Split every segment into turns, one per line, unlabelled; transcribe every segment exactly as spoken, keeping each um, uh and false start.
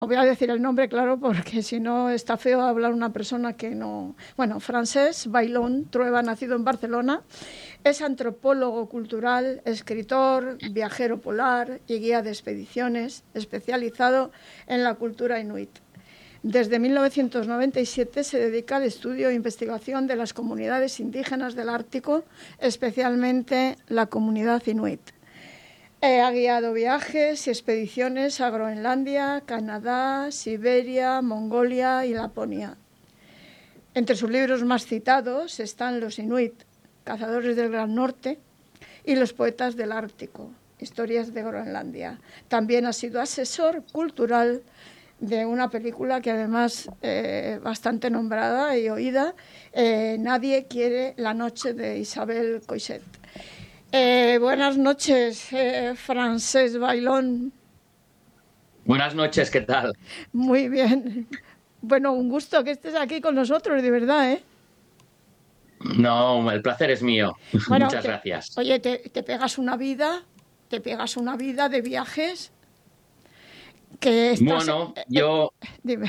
voy a decir el nombre, claro, porque si no está feo hablar una persona que no... Bueno, Francesc Bailón Trueba, nacido en Barcelona, es antropólogo cultural, escritor, viajero polar y guía de expediciones, especializado en la cultura inuit. Desde mil novecientos noventa y siete se dedica al estudio e investigación de las comunidades indígenas del Ártico, especialmente la comunidad inuit. Eh, ha guiado viajes y expediciones a Groenlandia, Canadá, Siberia, Mongolia y Laponia. Entre sus libros más citados están Los Inuit, Cazadores del Gran Norte, y Los Poetas del Ártico, Historias de Groenlandia. También ha sido asesor cultural de una película que además eh, bastante nombrada y oída, eh, Nadie quiere la noche, de Isabel Coixet. Eh, buenas noches, eh, Francesc Bailón.
Buenas noches, ¿qué tal?
Muy bien. Bueno, un gusto que estés aquí con nosotros, de verdad, ¿eh?
No, el placer es mío.
Bueno,
Muchas
te,
gracias.
oye, te, te pegas una vida, te pegas una vida de viajes que estás... Eh,
Bueno,
eh,
yo
dime.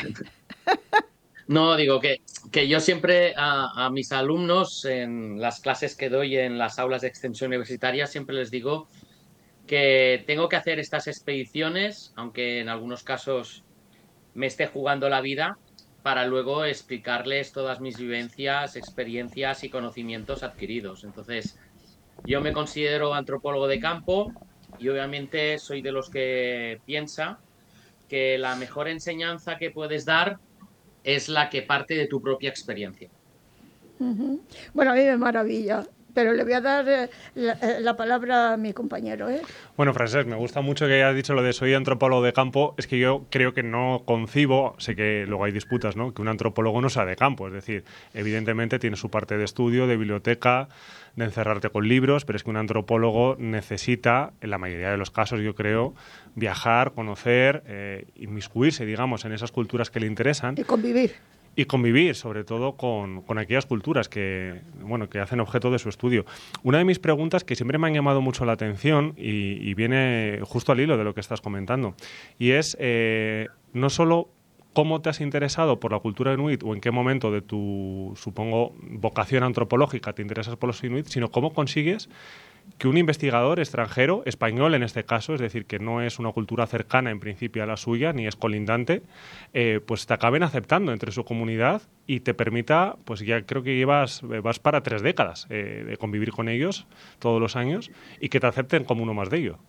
no digo que, que yo siempre a, a mis alumnos en las clases que doy en las aulas de extensión universitaria siempre les digo que tengo que hacer estas expediciones, aunque en algunos casos me esté jugando la vida, para luego explicarles todas mis vivencias, experiencias y conocimientos adquiridos. Entonces, yo me considero antropólogo de campo y obviamente soy de los que piensa que la mejor enseñanza que puedes dar es la que parte de tu propia experiencia.
Uh-huh. Bueno, a mí me maravilla, pero le voy a dar eh, la, eh, la palabra a mi compañero, ¿eh?
Bueno, Francesc, me gusta mucho que hayas dicho lo de soy antropólogo de campo. Es que yo creo que no concibo, sé que luego hay disputas, ¿no?, que un antropólogo no sea de campo. Es decir, evidentemente tiene su parte de estudio, de biblioteca, de encerrarte con libros, pero es que un antropólogo necesita, en la mayoría de los casos, yo creo, viajar, conocer, eh, inmiscuirse, digamos, en esas culturas que le interesan.
Y convivir.
Y convivir, sobre todo, con, con aquellas culturas que, bueno, que hacen objeto de su estudio. Una de mis preguntas que siempre me han llamado mucho la atención y, y viene justo al hilo de lo que estás comentando, y es eh, no solo cómo te has interesado por la cultura inuit o en qué momento de tu, supongo, vocación antropológica te interesas por los inuit, sino cómo consigues que un investigador extranjero, español en este caso, es decir, que no es una cultura cercana en principio a la suya, ni es colindante, eh, pues te acaben aceptando entre su comunidad y te permita, pues ya creo que llevas, vas para tres décadas eh, de convivir con ellos todos los años y que te acepten como uno más de ellos.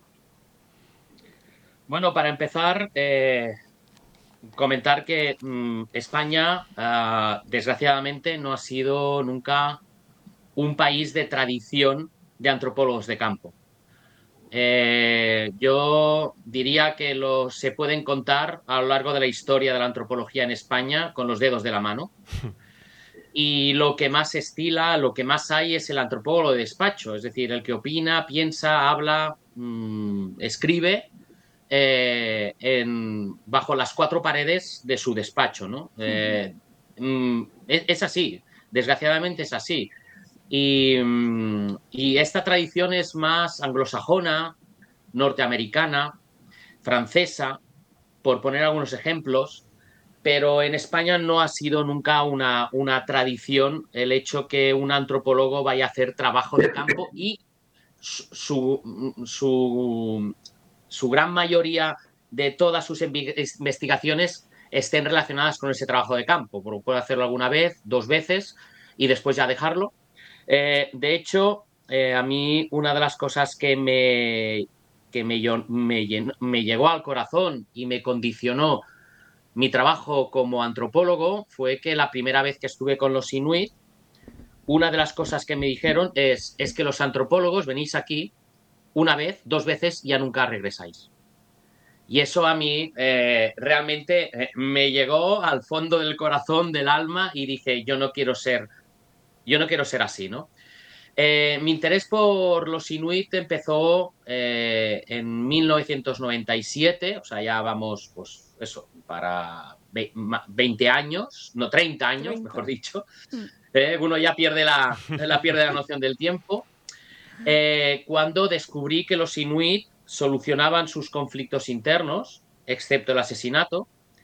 Bueno, para empezar, eh, comentar que mmm, España, uh, desgraciadamente, no ha sido nunca un país de tradición de antropólogos de campo. Eh, yo diría que lo, se pueden contar a lo largo de la historia de la antropología en España con los dedos de la mano. Y lo que más estila, lo que más hay es el antropólogo de despacho, es decir, el que opina, piensa, habla, mmm, escribe eh, en, bajo las cuatro paredes de su despacho, ¿no? Eh, mmm, es, es así, desgraciadamente es así. Y, y, esta tradición es más anglosajona, norteamericana, francesa, por poner algunos ejemplos, pero en España no ha sido nunca una, una tradición el hecho que un antropólogo vaya a hacer trabajo de campo y su, su, su gran mayoría de todas sus investigaciones estén relacionadas con ese trabajo de campo. Puede hacerlo alguna vez, dos veces y después ya dejarlo. Eh, de hecho, eh, a mí una de las cosas que me, que me, me, me llegó al corazón y me condicionó mi trabajo como antropólogo fue que la primera vez que estuve con los inuit, una de las cosas que me dijeron es, es que los antropólogos venís aquí una vez, dos veces y ya nunca regresáis. Y eso a mí eh, realmente eh, me llegó al fondo del corazón, del alma, y dije, yo no quiero ser, yo no quiero ser así, ¿no? Eh, mi interés por los inuit empezó eh, en mil novecientos noventa y siete, o sea, ya vamos, pues eso, para veinte años, no, treinta años,
treinta.
mejor dicho. Eh, uno ya pierde la, la, pierde la noción del tiempo. Eh, cuando descubrí que los inuit solucionaban sus conflictos internos, excepto el asesinato,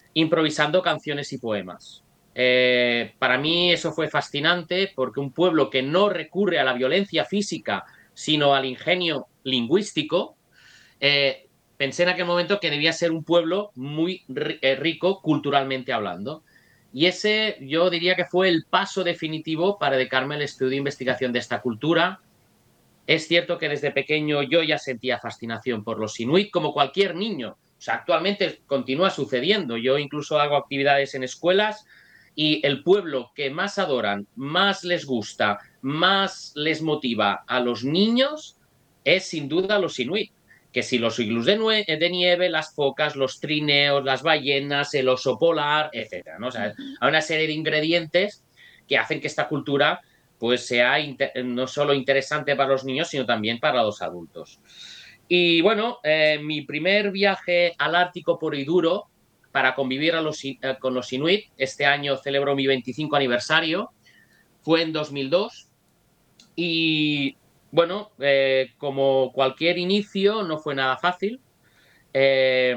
improvisando canciones y poemas. Eh, para mí eso fue fascinante porque un pueblo que no recurre a la violencia física, sino al ingenio lingüístico, eh, pensé en aquel momento que debía ser un pueblo muy rico culturalmente hablando. Y ese yo diría que fue el paso definitivo para dedicarme al estudio e investigación de esta cultura. Es cierto que desde pequeño yo ya sentía fascinación por los inuit, como cualquier niño. O sea, actualmente continúa sucediendo. Yo incluso hago actividades en escuelas y el pueblo que más adoran, más les gusta, más les motiva a los niños es sin duda los inuit. Que si los iglús de, de nieve, las focas, los trineos, las ballenas, el oso polar, etcétera, ¿no? O sea, hay una serie de ingredientes que hacen que esta cultura pues sea no solo interesante para los niños, sino también para los adultos. Y bueno, eh, mi primer viaje al Ártico puro y duro para convivir a los, eh, con los inuit, este año celebro mi veinticinco aniversario, fue en dos mil dos y bueno, eh, como cualquier inicio, no fue nada fácil. Eh,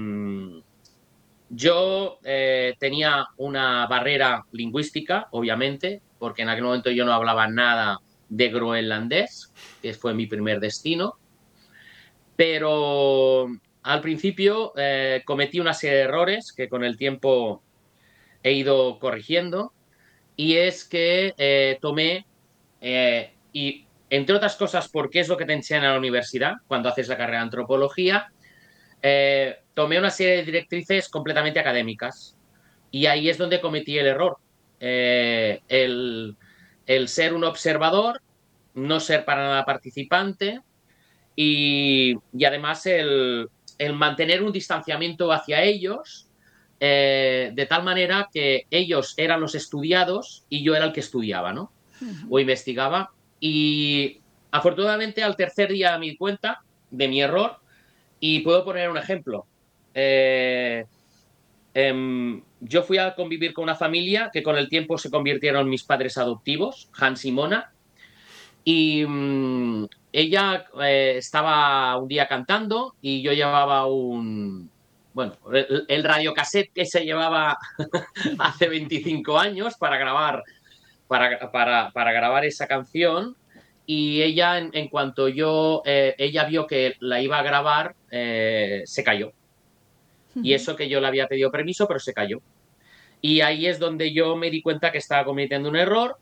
yo eh, tenía una barrera lingüística, obviamente, porque en aquel momento yo no hablaba nada de groenlandés, que fue mi primer destino. Pero al principio eh, cometí una serie de errores que con el tiempo he ido corrigiendo. Y es que eh, tomé, eh, y entre otras cosas, porque es lo que te enseñan en la universidad cuando haces la carrera de antropología, eh, tomé una serie de directrices completamente académicas. Y ahí es donde cometí el error. Eh, el, el ser un observador, no ser para nada participante y, y además el, el mantener un distanciamiento hacia ellos, eh, de tal manera que ellos eran los estudiados y yo era el que estudiaba, ¿no? Uh-huh. O investigaba. Y afortunadamente al tercer día me di cuenta de mi error y puedo poner un ejemplo. Eh, eh, yo fui a convivir con una familia que con el tiempo se convirtieron en mis padres adoptivos, Hans y Mona, y mmm, ella eh, estaba un día cantando y yo llevaba un, bueno, el, el radiocassette que se llevaba hace veinticinco años para grabar, para, para, para grabar esa canción. Y ella, en, en cuanto yo, eh, ella vio que la iba a grabar, eh, se cayó. Y eso que yo le había pedido permiso, pero se cayó. Y ahí es donde yo me di cuenta que estaba cometiendo un error.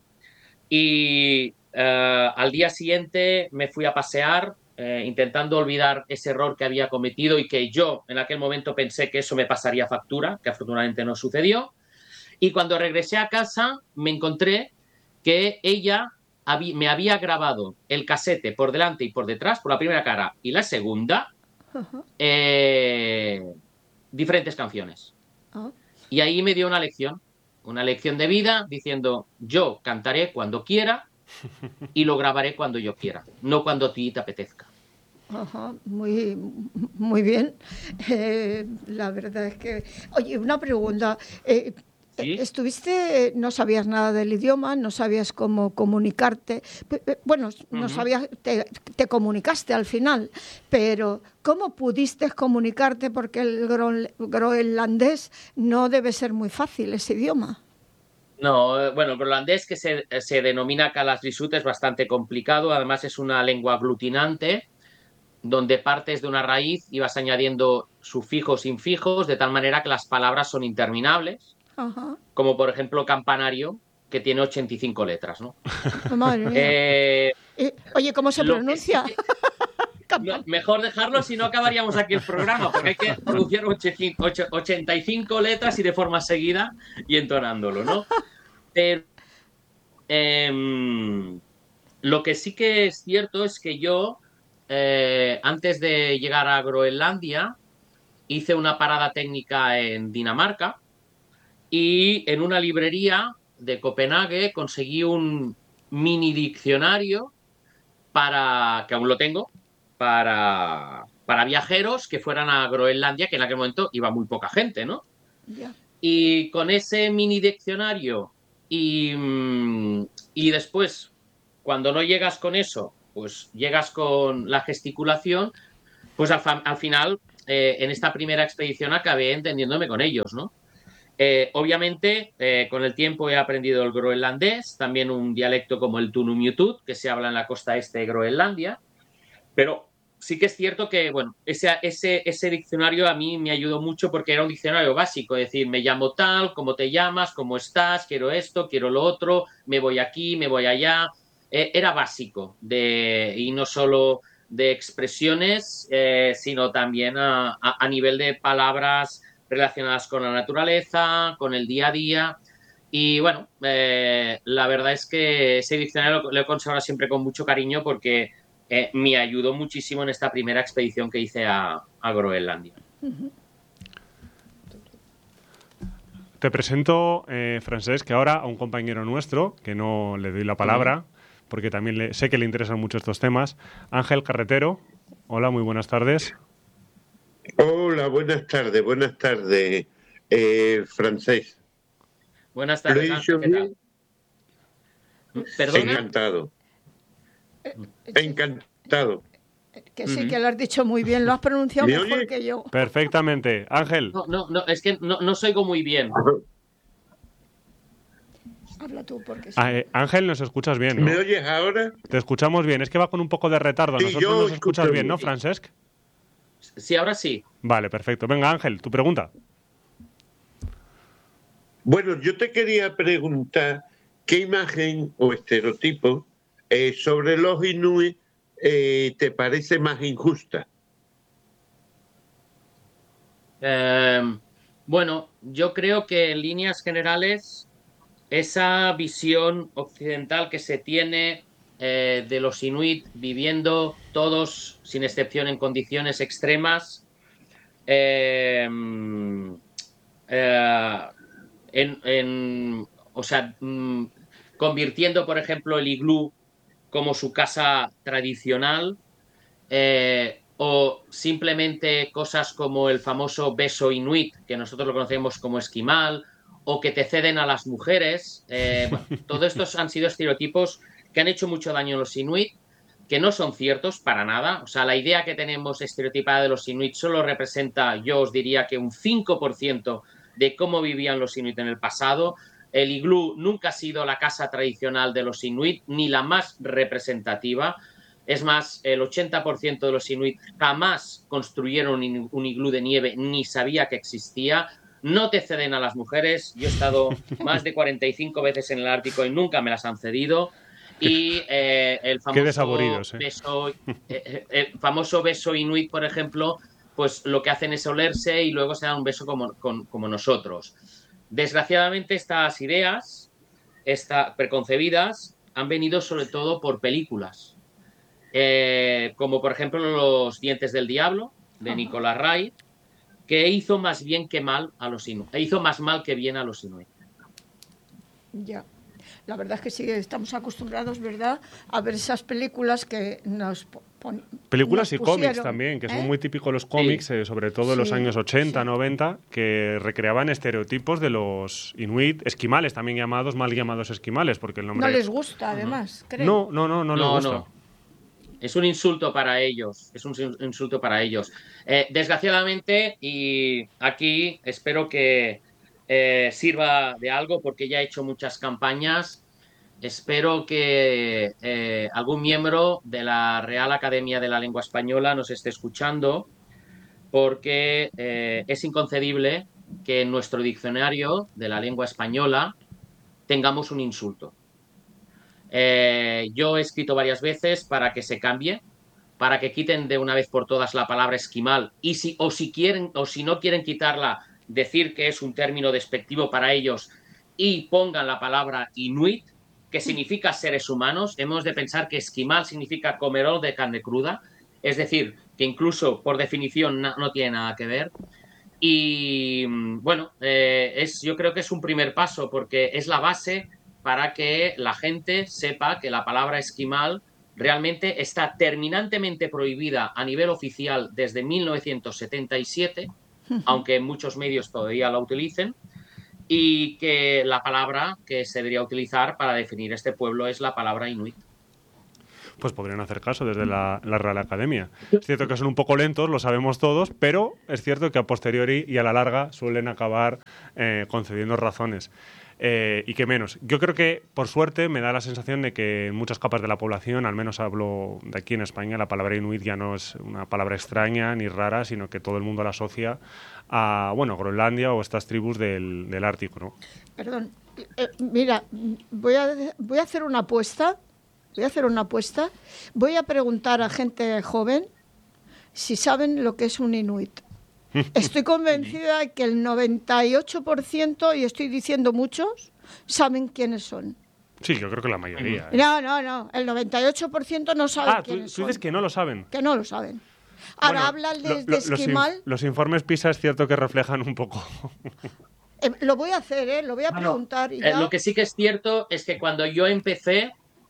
Y uh, al día siguiente me fui a pasear, eh, intentando olvidar ese error que había cometido y que yo en aquel momento pensé que eso me pasaría factura, que afortunadamente no sucedió. Y cuando regresé a casa me encontré que ella habí, me había grabado el casete por delante y por detrás, por la primera cara y la segunda, uh-huh. eh, diferentes canciones. Uh-huh. Y ahí me dio una lección. Una lección de vida diciendo, yo cantaré cuando quiera y lo grabaré cuando yo quiera, no cuando a ti te apetezca.
Ajá, muy, muy bien. Eh, la verdad es que... Oye, una pregunta. Eh, ¿Sí? Estuviste, no sabías nada del idioma, no sabías cómo comunicarte. Bueno, no uh-huh. sabías, te, te comunicaste al final, pero ¿cómo pudiste comunicarte? Porque el groenlandés no debe ser muy fácil, ese idioma.
No, bueno, el groenlandés, que se, se denomina Kalaallisut, es bastante complicado. Además, es una lengua aglutinante, donde partes de una raíz y vas añadiendo sufijos, infijos, de tal manera que las palabras son interminables. Uh-huh. Como por ejemplo campanario, que tiene ochenta y cinco letras, ¿no?
Madre mía. Eh, eh, oye, ¿cómo se pronuncia?
Sí, no, mejor dejarlo, si no acabaríamos aquí el programa, porque hay que pronunciar ochenta y cinco letras y de forma seguida y entonándolo, ¿no? Pero eh, lo que sí que es cierto es que yo, eh, antes de llegar a Groenlandia, hice una parada técnica en Dinamarca. Y en una librería de Copenhague conseguí un mini diccionario para, que aún lo tengo, para, para viajeros que fueran a Groenlandia, que en aquel momento iba muy poca gente, ¿no? Yeah. Y con ese mini diccionario y, y después, cuando no llegas con eso, pues llegas con la gesticulación, pues al, al final, eh, en esta primera expedición acabé entendiéndome con ellos, ¿no? Eh, obviamente, eh, con el tiempo he aprendido el groenlandés, también un dialecto como el tunumyutut, que se habla en la costa este de Groenlandia, pero sí que es cierto que, bueno, ese, ese, ese diccionario a mí me ayudó mucho porque era un diccionario básico, es decir, me llamo tal, cómo te llamas, cómo estás, quiero esto, quiero lo otro, me voy aquí, me voy allá. Eh, era básico, de, y no solo de expresiones, eh, sino también a, a, a nivel de palabras relacionadas con la naturaleza, con el día a día. Y bueno, eh, la verdad es que ese diccionario lo, lo he conservado siempre con mucho cariño porque eh, me ayudó muchísimo en esta primera expedición que hice a, a Groenlandia.
Te presento, eh, Francesc, que ahora a un compañero nuestro, que no le doy la palabra, uh-huh. porque también le, sé que le interesan mucho estos temas, Ángel Carretero. Hola, muy buenas tardes.
Hola, buenas tardes, buenas tardes, eh, Francesc.
Buenas tardes, Ángel, ¿qué tal?
¿Perdona? Encantado. Encantado.
Que sí, que lo has dicho muy bien, lo has pronunciado mejor
oye?
que yo.
Perfectamente. Ángel.
No, no, no es que no, no os oigo muy bien.
Habla tú, porque sí.
Ah, eh, Ángel, nos escuchas bien, ¿no?
¿Me oyes ahora?
Te escuchamos bien. Es que va con un poco de retardo.
Sí,
Nosotros nos escuchas bien, ¿no, Francesc?
Sí, ahora sí.
Vale, perfecto. Venga, Ángel, tu pregunta.
Bueno, yo te quería preguntar qué imagen o estereotipo eh, sobre los inuit eh, te parece más injusta.
Eh, bueno, yo creo que en líneas generales esa visión occidental que se tiene eh, de los inuit viviendo todos, sin excepción, en condiciones extremas, eh, eh, en, en, o sea, mmm, convirtiendo, por ejemplo, el iglú como su casa tradicional, eh, o simplemente cosas como el famoso beso inuit, que nosotros lo conocemos como esquimal, o que te ceden a las mujeres. Eh, bueno, todos estos han sido estereotipos que han hecho mucho daño a los inuit, que no son ciertos para nada. O sea, la idea que tenemos estereotipada de los inuit solo representa, yo os diría que un cinco por ciento de cómo vivían los inuit en el pasado. El iglú nunca ha sido la casa tradicional de los inuit, ni la más representativa. Es más, el ochenta por ciento de los inuit jamás construyeron un iglú de nieve, ni sabía que existía. No te ceden a las mujeres. Yo he estado más de cuarenta y cinco veces en el Ártico y nunca me las han cedido. Y eh, el famoso
eh.
beso, eh, el famoso beso inuit, por ejemplo, pues lo que hacen es olerse y luego se dan un beso como, con, como nosotros. Desgraciadamente, estas ideas, estas preconcebidas, han venido sobre todo por películas. Eh, como por ejemplo Los dientes del diablo, de Nicolas Ray, que hizo más bien que mal a los inuit, e hizo más mal que bien a los inuit.
Ya. La verdad es que sí, estamos acostumbrados, ¿verdad?, a ver esas películas que nos pon,
Películas
nos
y cómics también, que ¿eh? son muy típicos los cómics, sí. eh, sobre todo en sí, los años ochenta, sí. noventa, que recreaban estereotipos de los inuit, esquimales, también llamados, mal llamados esquimales, porque el nombre...
No les gusta, además, uh-huh. creo.
No, no, no, no, no les gusta. No.
Es un insulto para ellos, es un insulto para ellos. Eh, desgraciadamente, y aquí espero que eh, sirva de algo, porque ya he hecho muchas campañas, espero que eh, algún miembro de la Real Academia de la Lengua Española nos esté escuchando, porque eh, es inconcebible que en nuestro diccionario de la lengua española tengamos un insulto. Eh, yo he escrito varias veces para que se cambie, para que quiten de una vez por todas la palabra esquimal, y si, o, si quieren, o si no quieren quitarla, decir que es un término despectivo para ellos y pongan la palabra inuit, que significa seres humanos. Hemos de pensar que esquimal significa comedor de carne cruda, es decir, que incluso por definición no, no tiene nada que ver. Y bueno, eh, es, yo creo que es un primer paso, porque es la base para que la gente sepa que la palabra esquimal realmente está terminantemente prohibida a nivel oficial desde mil novecientos setenta y siete, aunque muchos medios todavía la utilicen, y que la palabra que se debería utilizar para definir este pueblo es la palabra inuit.
pues podrían hacer caso desde la, la Real Academia. Es cierto que son un poco lentos, lo sabemos todos, pero es cierto que a posteriori y a la larga suelen acabar eh, concediendo razones. Eh, y que menos. Yo creo que, por suerte, me da la sensación de que en muchas capas de la población, al menos hablo de aquí en España, la palabra inuit ya no es una palabra extraña ni rara, sino que todo el mundo la asocia a, bueno, Groenlandia o estas tribus del, del Ártico, ¿no?
Perdón. Eh, mira, voy a, voy a hacer una apuesta. Voy a hacer una apuesta. Voy a preguntar a gente joven si saben lo que es un inuit. Estoy convencida de que el noventa y ocho por ciento, y estoy diciendo muchos, saben quiénes son.
Sí, yo creo que la mayoría. ¿eh?
No, no, no. El noventa y ocho por ciento no saben
ah,
quiénes
tú, tú
son.
dices que no lo saben.
Que no lo saben. Ahora
bueno,
hablan de,
lo,
de
lo,
esquimal.
Los, in, los informes PISA es cierto que reflejan un poco.
eh, lo voy a hacer, ¿eh? Lo voy a
bueno,
preguntar. Y
eh,
ya...
Lo que sí que es cierto es que cuando yo empecé,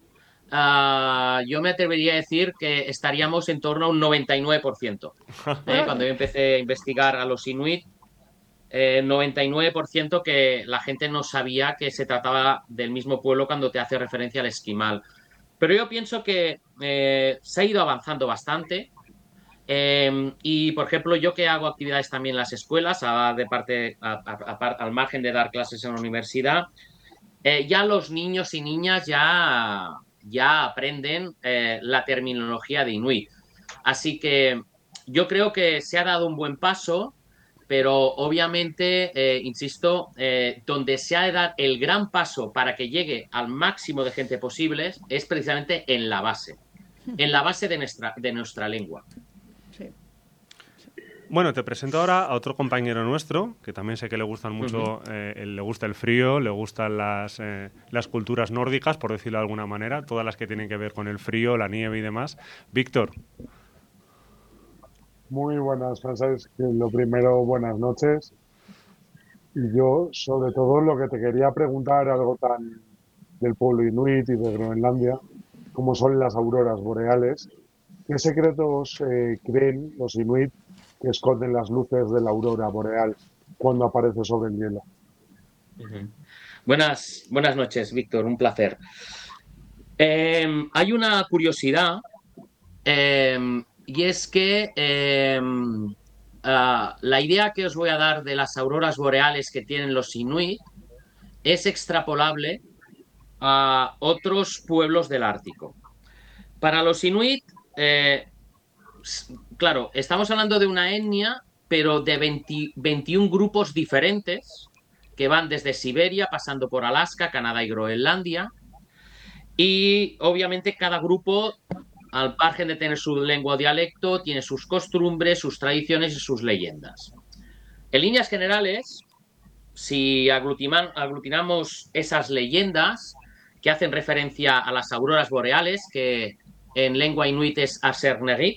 Uh, yo me atrevería a decir que estaríamos en torno a un noventa y nueve por ciento. ¿eh? Cuando yo empecé a investigar a los inuit, eh, noventa y nueve por ciento que la gente no sabía que se trataba del mismo pueblo cuando te hace referencia al esquimal. Pero yo pienso que eh, se ha ido avanzando bastante. Eh, y, por ejemplo, yo que hago actividades también en las escuelas, a, de parte, a, a, a, al margen de dar clases en la universidad, eh, ya los niños y niñas ya... ya aprenden eh, la terminología de inuit. Así que yo creo que se ha dado un buen paso, pero obviamente, eh, insisto, eh, donde se ha de dar el gran paso para que llegue al máximo de gente posible es precisamente en la base, en la base de nuestra, de nuestra lengua.
Sí.
Bueno, te presento ahora a otro compañero nuestro, que también sé que le gustan mucho, uh-huh. eh, le gusta el frío, le gustan las, eh, las culturas nórdicas, por decirlo de alguna manera, todas las que tienen que ver con el frío, la nieve y demás. Víctor.
Muy buenas, Francesc. Lo primero, buenas noches. Y yo, sobre todo, lo que te quería preguntar, algo tan del pueblo inuit y de Groenlandia, como son las auroras boreales. ¿Qué secretos eh, creen los inuit que esconden las luces de la aurora boreal cuando aparece sobre el hielo?
Uh-huh. Buenas, buenas noches, Víctor, un placer. Eh, hay una curiosidad, eh, y es que eh, uh, la idea que os voy a dar de las auroras boreales que tienen los inuit es extrapolable a otros pueblos del Ártico. Para los inuit, eh, claro, estamos hablando de una etnia, pero de veinte, veintiún grupos diferentes que van desde Siberia, pasando por Alaska, Canadá y Groenlandia. Y obviamente cada grupo, al margen de tener su lengua o dialecto, tiene sus costumbres, sus tradiciones y sus leyendas. En líneas generales, si aglutinamos esas leyendas que hacen referencia a las auroras boreales, que en lengua inuit es Asernerit,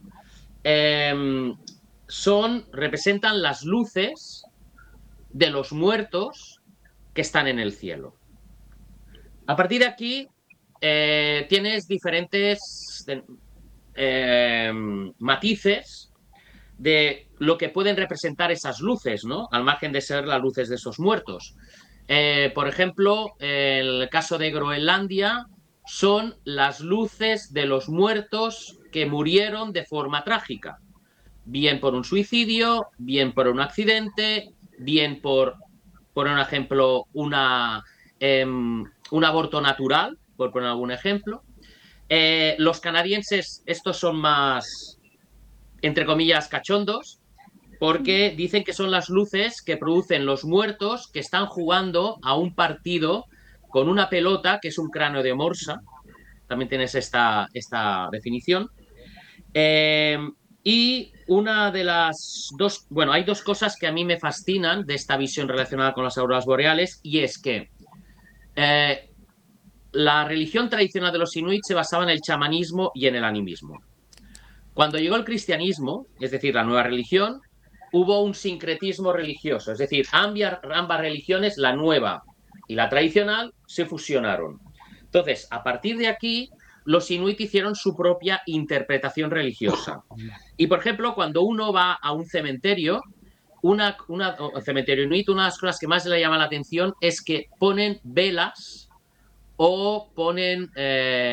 eh, son, representan las luces de los muertos que están en el cielo. A partir de aquí eh, tienes diferentes eh, matices de lo que pueden representar esas luces, ¿no? Al margen de ser las luces de esos muertos. Eh, por ejemplo, el caso de Groenlandia son las luces de los muertos que murieron de forma trágica, bien por un suicidio, bien por un accidente, bien por, por un ejemplo, una, eh, un aborto natural, por poner algún ejemplo. Eh, los canadienses, estos son más, entre comillas, cachondos, porque dicen que son las luces que producen los muertos que están jugando a un partido con una pelota, que es un cráneo de morsa. También tienes esta, esta definición. Eh, y una de las dos... Bueno, hay dos cosas que a mí me fascinan de esta visión relacionada con las auroras boreales, y es que eh, la religión tradicional de los inuit se basaba en el chamanismo y en el animismo. Cuando llegó el cristianismo, es decir, la nueva religión, hubo un sincretismo religioso, es decir, ambas, ambas religiones, la nueva y la tradicional, se fusionaron. Entonces, a partir de aquí, los inuit hicieron su propia interpretación religiosa. Y, por ejemplo, cuando uno va a un cementerio, una, una, un cementerio inuit, una de las cosas que más le llama la atención es que ponen velas o ponen eh,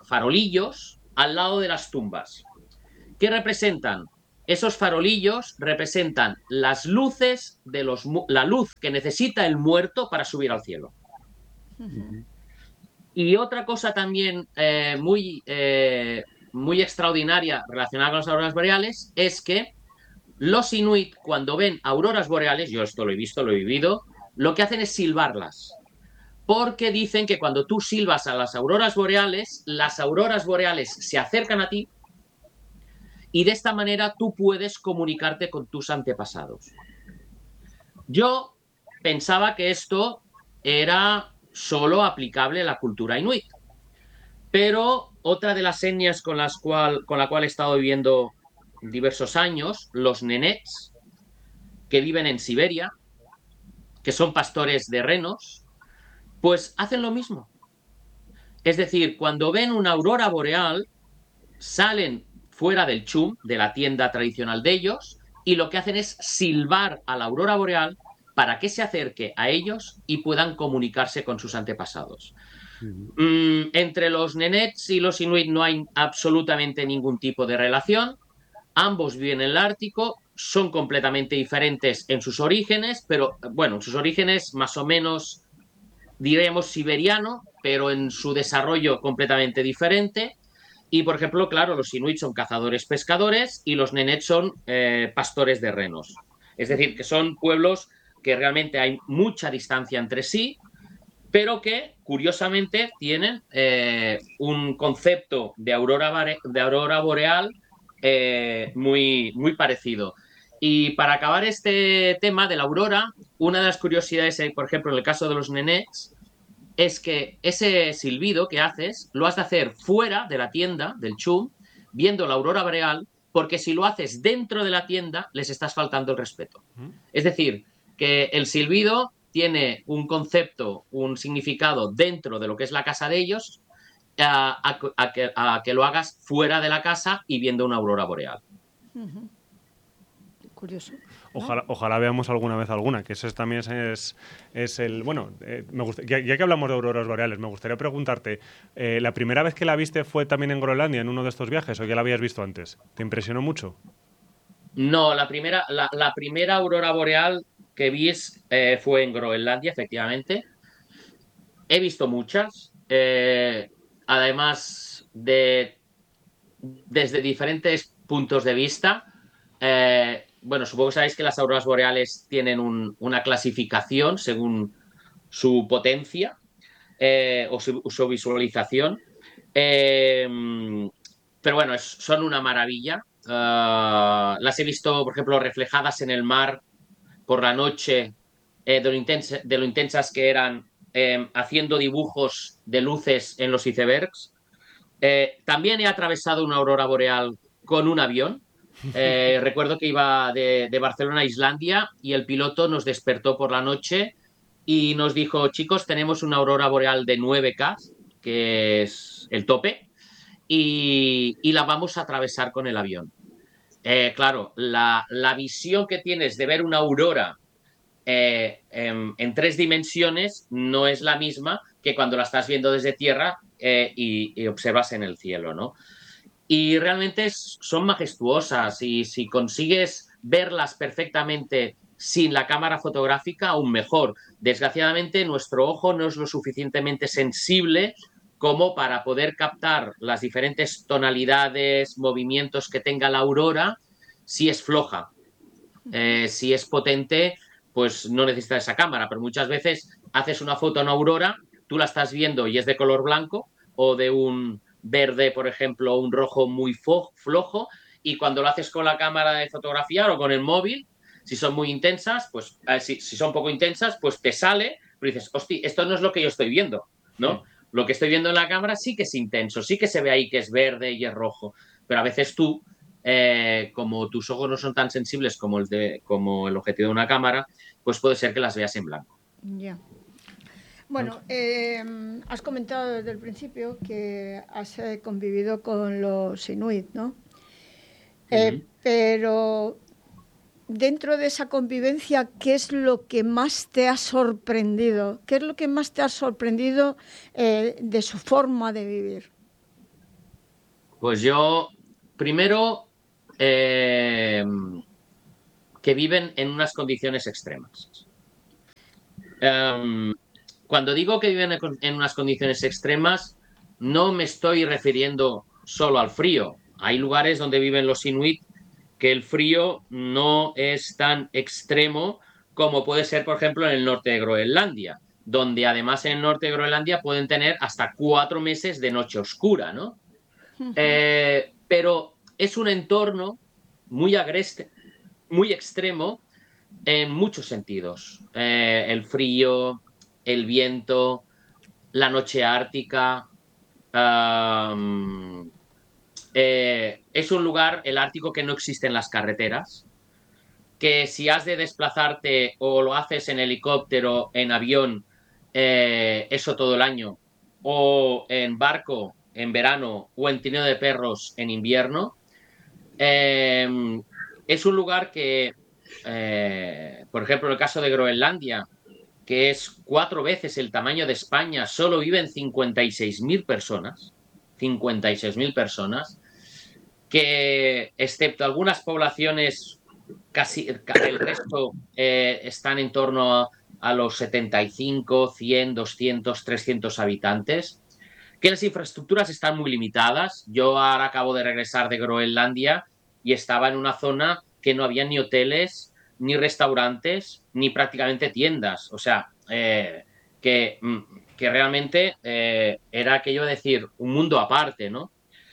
farolillos al lado de las tumbas. ¿Qué representan? Esos farolillos representan las luces de los, la luz que necesita el muerto para subir al cielo. Uh-huh. Y otra cosa también eh, muy, eh, muy extraordinaria relacionada con las auroras boreales es que los inuit, cuando ven auroras boreales, yo esto lo he visto, lo he vivido, lo que hacen es silbarlas. Porque dicen que cuando tú silbas a las auroras boreales, las auroras boreales se acercan a ti y de esta manera tú puedes comunicarte con tus antepasados. Yo pensaba que esto era solo aplicable a la cultura inuit, pero otra de las etnias con, las cual, con la cual he estado viviendo diversos años, los nenets, que viven en Siberia, que son pastores de renos, pues hacen lo mismo. Es decir, cuando ven una aurora boreal, salen fuera del chum, de la tienda tradicional de ellos, y lo que hacen es silbar a la aurora boreal para que se acerque a ellos y puedan comunicarse con sus antepasados. Uh-huh. Mm, entre los nenets y los inuit no hay absolutamente ningún tipo de relación. Ambos viven en el Ártico, son completamente diferentes en sus orígenes, pero bueno, en sus orígenes más o menos, diremos, siberiano, pero en su desarrollo completamente diferente. Y, por ejemplo, claro, los inuit son cazadores-pescadores y los nenets son eh, pastores de renos. Es decir, que son pueblos que realmente hay mucha distancia entre sí, pero que, curiosamente, tienen eh, un concepto de aurora, de aurora boreal eh, muy, muy parecido. Y para acabar este tema de la aurora, una de las curiosidades, por ejemplo, en el caso de los nenets, es que ese silbido que haces lo has de hacer fuera de la tienda, del chum, viendo la aurora boreal, porque si lo haces dentro de la tienda, les estás faltando el respeto. ¿Mm? Es decir, que el silbido tiene un concepto, un significado dentro de lo que es la casa de ellos, a, a, a, que, a que lo hagas fuera de la casa y viendo una aurora boreal.
Uh-huh. Curioso.
Ojalá, ojalá veamos alguna vez alguna, que eso es, también es, es el... Bueno, eh, me gusta, ya, ya que hablamos de auroras boreales, me gustaría preguntarte, eh, ¿la primera vez que la viste fue también en Groenlandia, en uno de estos viajes, o ya la habías visto antes? ¿Te impresionó mucho?
No, la primera, la, la primera aurora boreal que vi eh, fue en Groenlandia, efectivamente. He visto muchas, eh, además de desde diferentes puntos de vista. Eh, bueno, supongo que sabéis que las auroras boreales tienen un, una clasificación según su potencia eh, o su, su visualización. Eh, pero bueno, es, son una maravilla. Uh, las he visto, por ejemplo, reflejadas en el mar por la noche, eh, de, lo intensa, de lo intensas que eran, eh, haciendo dibujos de luces en los icebergs. Eh, también he atravesado una aurora boreal con un avión. Eh, recuerdo que iba de, de Barcelona a Islandia y el piloto nos despertó por la noche y nos dijo: chicos, tenemos una aurora boreal de nueve K, que es el tope, y, y la vamos a atravesar con el avión. Eh, claro, la, la visión que tienes de ver una aurora eh, en, en tres dimensiones no es la misma que cuando la estás viendo desde tierra eh, y, y observas en el cielo, ¿no? Y realmente es, son majestuosas, y si consigues verlas perfectamente sin la cámara fotográfica, aún mejor. Desgraciadamente, nuestro ojo no es lo suficientemente sensible como para poder captar las diferentes tonalidades, movimientos que tenga la aurora. Si es floja, eh, si es potente, pues no necesitas esa cámara, pero muchas veces haces una foto a una aurora, tú la estás viendo y es de color blanco o de un verde, por ejemplo, un rojo muy flojo, y cuando lo haces con la cámara de fotografiar o con el móvil, si son muy intensas, pues eh, si, si son poco intensas, pues te sale, pero dices, hostia, esto no es lo que yo estoy viendo, ¿no? Sí. Lo que estoy viendo en la cámara sí que es intenso, sí que se ve ahí que es verde y es rojo, pero a veces tú, eh, como tus ojos no son tan sensibles como el, de, como el objetivo de una cámara, pues puede ser que las veas en blanco.
Ya. Yeah. Bueno, eh, has comentado desde el principio que has eh, convivido con los inuit, ¿no? Eh, uh-huh. Pero dentro de esa convivencia, ¿qué es lo que más te ha sorprendido? ¿Qué es lo que más te ha sorprendido eh, de su forma de vivir?
Pues yo, primero, eh, que viven en unas condiciones extremas. Um, cuando digo que viven en unas condiciones extremas, no me estoy refiriendo solo al frío. Hay lugares donde viven los inuit que el frío no es tan extremo como puede ser, por ejemplo, en el norte de Groenlandia, donde además en el norte de Groenlandia pueden tener hasta cuatro meses de noche oscura, ¿no? Uh-huh. Eh, pero es un entorno muy agreste, muy extremo en muchos sentidos. Eh, el frío, el viento, la noche ártica. Um, eh, es un lugar, el Ártico, que no existen las carreteras, que si has de desplazarte o lo haces en helicóptero, en avión, eh, eso todo el año, o en barco en verano, o en trineo de perros en invierno. Eh, es un lugar que, eh, por ejemplo, en el caso de Groenlandia, que es cuatro veces el tamaño de España, solo viven cincuenta y seis mil personas, cincuenta y seis mil personas, que excepto algunas poblaciones, casi el resto eh, están en torno a, a los setenta y cinco, cien, doscientos, trescientos habitantes, que las infraestructuras están muy limitadas. Yo ahora acabo de regresar de Groenlandia y estaba en una zona que no había ni hoteles, ni restaurantes, ni prácticamente tiendas. O sea, eh, que, que realmente eh, era aquello de decir, un mundo aparte, ¿no?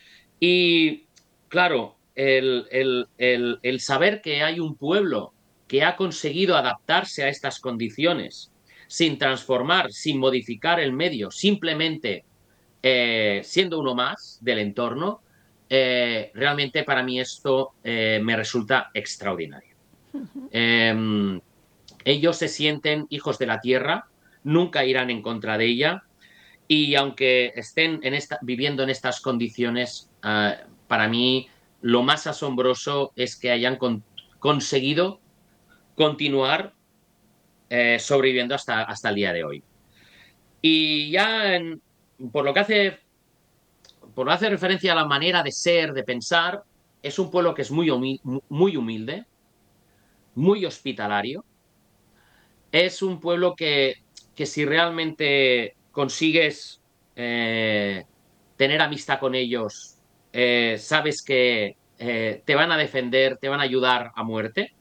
Y claro, el, el, el, el saber que hay un pueblo que ha conseguido adaptarse a estas condiciones sin transformar, sin modificar el medio, simplemente eh, siendo uno más del entorno, eh, realmente para mí esto eh, me resulta extraordinario. Uh-huh. Eh, ellos se sienten hijos de la tierra, nunca irán en contra de ella, y aunque estén en esta, viviendo en estas condiciones, uh, para mí lo más asombroso es que hayan con, conseguido continuar eh, sobreviviendo hasta, hasta el día de hoy. Y ya en, por lo que hace por lo que hace referencia a la manera de ser, de pensar, es un pueblo que es muy humilde, muy, humilde, muy hospitalario. Es un pueblo que, que si realmente consigues eh, tener amistad con ellos, eh, sabes que eh, te van a defender, te van a ayudar a muerte.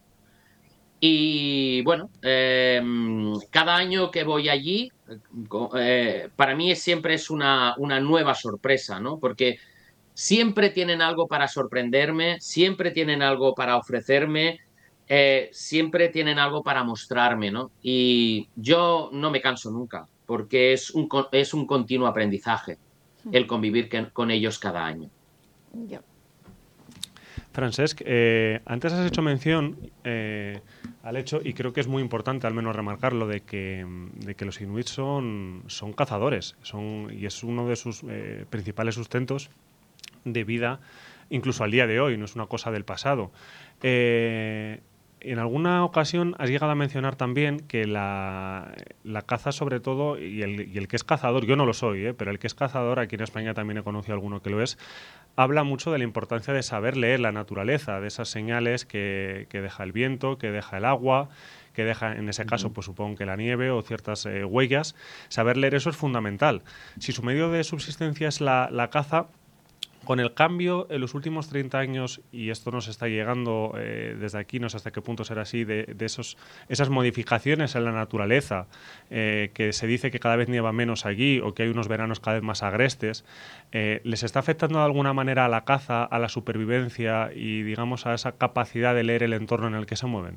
Y bueno, eh, cada año que voy allí, eh, para mí siempre es una, una nueva sorpresa, ¿no? Porque siempre tienen algo para sorprenderme, siempre tienen algo para ofrecerme, eh, siempre tienen algo para mostrarme, ¿no? Y yo no me canso nunca, porque es un, es un continuo aprendizaje el convivir que, con ellos cada año.
Yeah.
Francesc, eh, antes has hecho mención eh, al hecho, y creo que es muy importante al menos remarcarlo, de que, de que los inuits son, son cazadores, son, y es uno de sus eh, principales sustentos de vida, incluso al día de hoy, no es una cosa del pasado. Eh, en alguna ocasión has llegado a mencionar también que la, la caza, sobre todo, y el, y el que es cazador, yo no lo soy, ¿eh? pero el que es cazador, aquí en España también he conocido a alguno que lo es, habla mucho de la importancia de saber leer la naturaleza, de esas señales que, que deja el viento, que deja el agua, que deja, en ese caso, pues supongo que la nieve o ciertas eh, huellas. Saber leer eso es fundamental. Si su medio de subsistencia es la, la caza, con el cambio en los últimos treinta años, y esto nos está llegando eh, desde aquí, no sé hasta qué punto será así, de, de esos, esas modificaciones en la naturaleza, eh, que se dice que cada vez nieva menos allí o que hay unos veranos cada vez más agrestes, eh, ¿les está afectando de alguna manera a la caza, a la supervivencia y, digamos, a esa capacidad de leer el entorno en el que se mueven?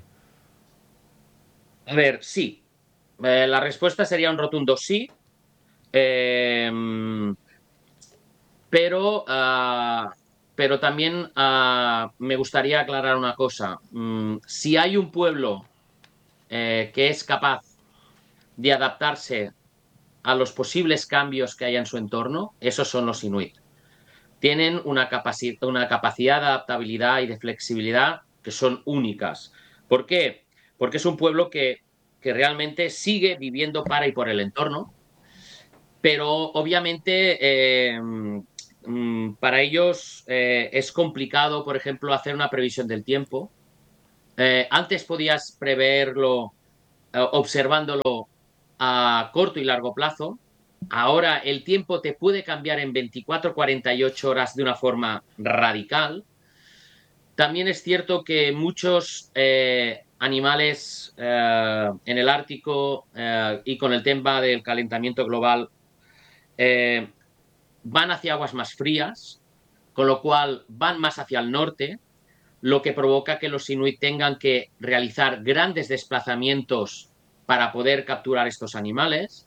A ver, sí. Eh, la respuesta sería un rotundo sí. Eh, Pero, uh, pero también uh, me gustaría aclarar una cosa. Mm, si hay un pueblo eh, que es capaz de adaptarse a los posibles cambios que haya en su entorno, esos son los inuit. Tienen una, capaci- una capacidad de adaptabilidad y de flexibilidad que son únicas. ¿Por qué? Porque es un pueblo que, que realmente sigue viviendo para y por el entorno, pero obviamente... Eh, mmm, para ellos eh, es complicado, por ejemplo, hacer una previsión del tiempo. Eh, antes podías preverlo eh, observándolo a corto y largo plazo. Ahora el tiempo te puede cambiar en veinticuatro, cuarenta y ocho horas de una forma radical. También es cierto que muchos eh, animales eh, en el Ártico eh, y con el tema del calentamiento global eh, van hacia aguas más frías, con lo cual van más hacia el norte, lo que provoca que los inuit tengan que realizar grandes desplazamientos para poder capturar estos animales.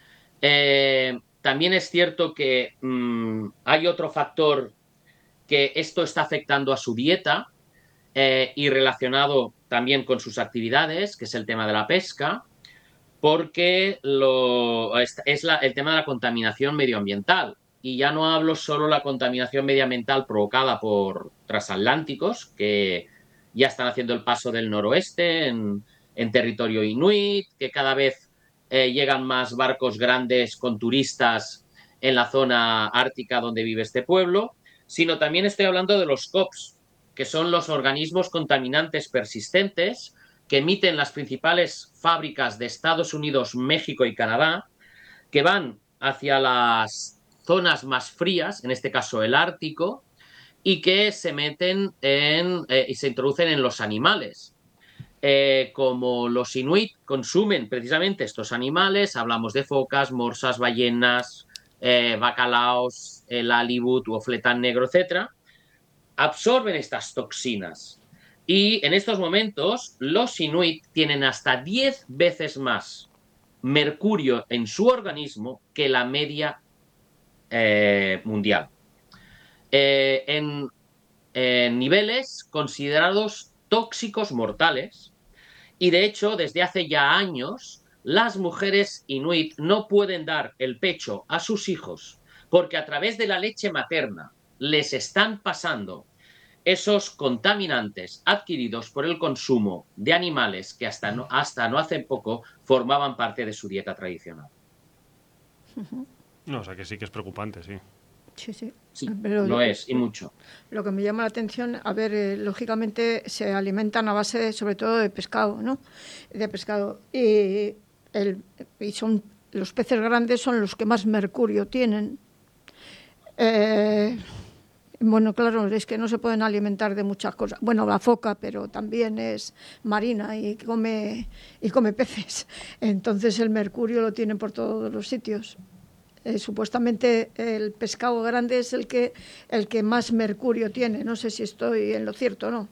Eh, también es cierto que mmm, hay otro factor que esto está afectando a su dieta eh, y relacionado también con sus actividades, que es el tema de la pesca, porque lo, es, es la, el tema de la contaminación medioambiental. Y ya no hablo solo de la contaminación medioambiental provocada por transatlánticos, que ya están haciendo el paso del noroeste en, en territorio inuit, que cada vez eh, llegan más barcos grandes con turistas en la zona ártica donde vive este pueblo, sino también estoy hablando de los C O Ps, que son los organismos contaminantes persistentes que emiten las principales fábricas de Estados Unidos, México y Canadá, que van hacia las zonas más frías, en este caso el Ártico, y que se meten en, eh, y se introducen en los animales. Eh, como los inuit consumen precisamente estos animales, hablamos de focas, morsas, ballenas, eh, bacalaos, el halibut o fletán negro, etcétera, absorben estas toxinas. Y en estos momentos los inuit tienen hasta diez veces más mercurio en su organismo que la media eh, mundial. Eh, en, en niveles considerados tóxicos mortales. Y de hecho, desde hace ya años, las mujeres inuit no pueden dar el pecho a sus hijos porque a través de la leche materna les están pasando esos contaminantes adquiridos por el consumo de animales que hasta no, hasta no hace poco formaban parte de su dieta tradicional.
No, o sea que sí que es preocupante, sí.
Sí, sí.
Sí,
Pero
lo es, y mucho.
Lo que me llama la atención, a ver, eh, lógicamente se alimentan a base sobre todo de pescado, ¿no? De pescado. Y, el, y son los peces grandes son los que más mercurio tienen. Eh, bueno, claro, es que no se pueden alimentar de muchas cosas. Bueno, la foca, pero también es marina y come, y come peces. Entonces el mercurio lo tienen por todos los sitios. Eh, supuestamente el pescado grande es el que el que más mercurio tiene. No sé si estoy en lo cierto o no.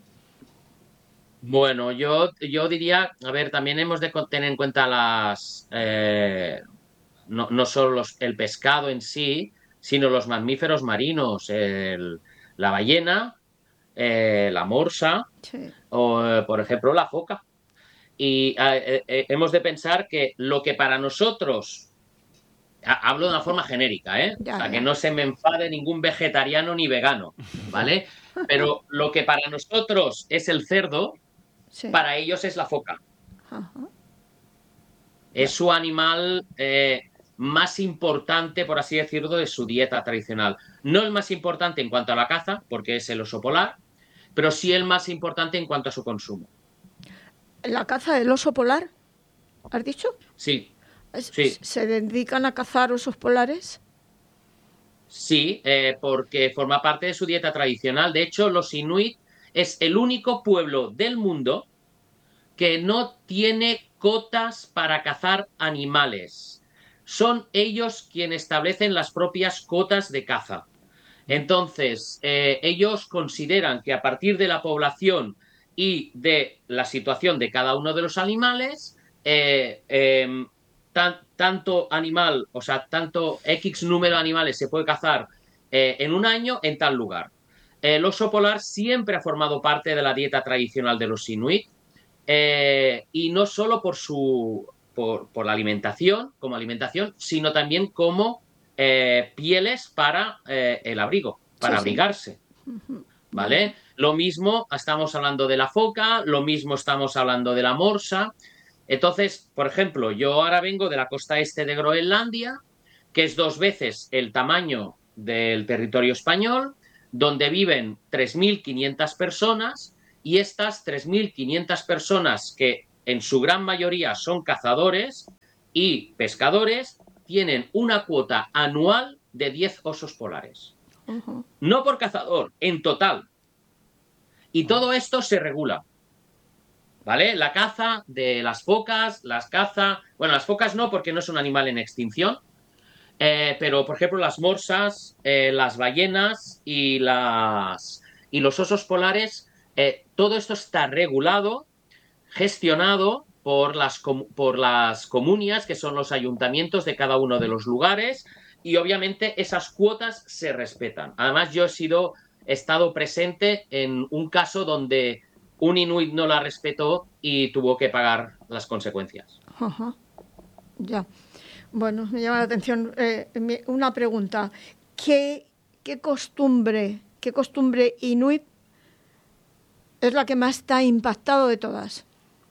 Bueno, yo, yo diría, a ver, también hemos de tener en cuenta las eh, no, no solo los, el pescado en sí, sino los mamíferos marinos, el, la ballena, eh, la morsa,
Sí.
o eh, por ejemplo la foca. Y eh, eh, hemos de pensar que lo que para nosotros, hablo de una forma genérica, ¿eh?
Ya,
O sea,
ya.
que no se me enfade ningún vegetariano ni vegano, ¿vale? Pero lo que para nosotros es el cerdo,
Sí.
para ellos es la foca.
Ajá.
Es su animal eh, más importante, por así decirlo, de su dieta tradicional. No el más importante en cuanto a la caza, porque es el oso polar, pero sí el más importante en cuanto a su consumo.
¿La caza del oso polar? ¿Has dicho?
Sí,
Es-
sí,
¿Se dedican a cazar osos polares?
sí, eh, porque forma parte de su dieta tradicional. De hecho, los inuit es el único pueblo del mundo que no tiene cotas para cazar animales. Son ellos quienes establecen las propias cotas de caza. Entonces, eh, ellos consideran que a partir de la población y de la situación de cada uno de los animales, eh, eh, tan, tanto animal, o sea, tanto X número de animales se puede cazar eh, en un año en tal lugar. El oso polar siempre ha formado parte de la dieta tradicional de los inuit, eh, y no solo por su por, por la alimentación, como alimentación, sino también como eh, pieles para eh, el abrigo, para
Sí, sí.
abrigarse, ¿vale? Lo mismo estamos hablando de la foca, lo mismo estamos hablando de la morsa. Entonces, por ejemplo, yo ahora vengo de la costa este de Groenlandia, que es dos veces el tamaño del territorio español, donde viven tres mil quinientas personas, y estas tres mil quinientas personas, que en su gran mayoría son cazadores y pescadores, tienen una cuota anual de diez osos polares.
Ujú.
No por cazador, en total. Y todo esto se regula. ¿Vale? La caza de las focas, las caza... Bueno, las focas no, porque no es un animal en extinción. Eh, pero, por ejemplo, las morsas, eh, las ballenas y, las, y los osos polares, eh, todo esto está regulado, gestionado por las, por las comunias, que son los ayuntamientos de cada uno de los lugares, y obviamente esas cuotas se respetan. Además, yo he sido, he estado presente en un caso donde un inuit no la respetó y tuvo que pagar las consecuencias.
Ajá. Ya. Bueno, me llama la atención eh, mi- una pregunta. ¿Qué, qué costumbre, qué costumbre inuit es la que más te ha impactado de todas?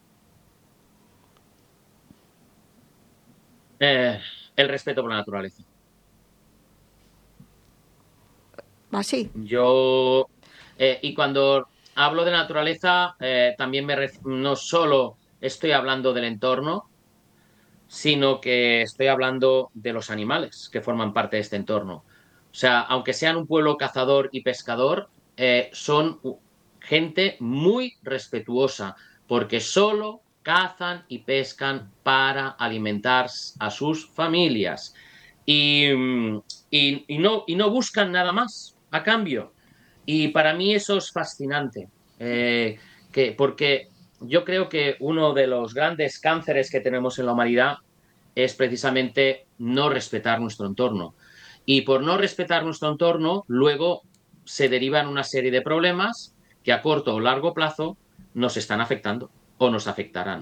Eh, el respeto por la naturaleza.
Así.
Yo, eh, y cuando hablo de naturaleza, eh, también me ref- no solo estoy hablando del entorno, sino que estoy hablando de los animales que forman parte de este entorno. O sea, aunque sean un pueblo cazador y pescador, eh, son gente muy respetuosa, porque solo cazan y pescan para alimentar a sus familias. Y, y, y no, y no buscan nada más a cambio. Y para mí eso es fascinante, eh, que, porque yo creo que uno de los grandes cánceres que tenemos en la humanidad es precisamente no respetar nuestro entorno. Y por no respetar nuestro entorno, luego se derivan una serie de problemas que a corto o largo plazo nos están afectando o nos afectarán.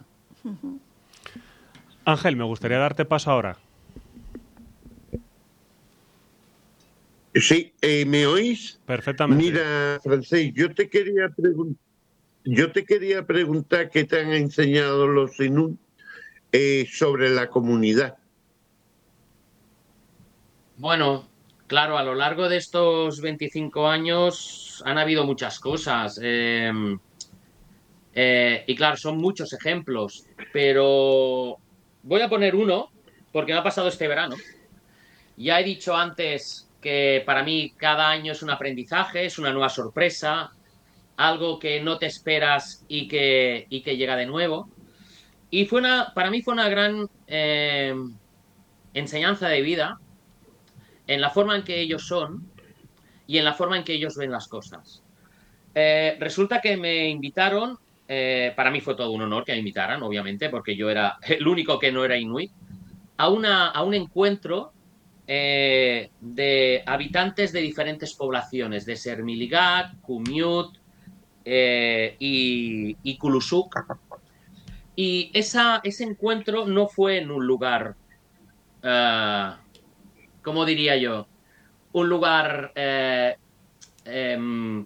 Ángel, me gustaría darte paso ahora.
Sí, eh, ¿me oís?
Perfectamente.
Mira, Francés, yo te quería preguntar, yo te quería preguntar qué te han enseñado los Inuit eh, sobre la comunidad.
Bueno, claro, a lo largo de estos veinticinco años han habido muchas cosas. Eh, eh, y claro, son muchos ejemplos, pero voy a poner uno porque me ha pasado este verano. Ya he dicho antes que para mí cada año es un aprendizaje, es una nueva sorpresa, algo que no te esperas y que, y que llega de nuevo. Y fue una, para mí fue una gran eh, enseñanza de vida en la forma en que ellos son y en la forma en que ellos ven las cosas. Eh, resulta que me invitaron, eh, para mí fue todo un honor que me invitaran, obviamente, porque yo era el único que no era inuit, a, una, a un encuentro eh, de habitantes de diferentes poblaciones, de Sermiligat, Kumiut eh, y, y Kulusuk. Y esa, ese encuentro no fue en un lugar, uh, ¿cómo diría yo? Un lugar eh, eh,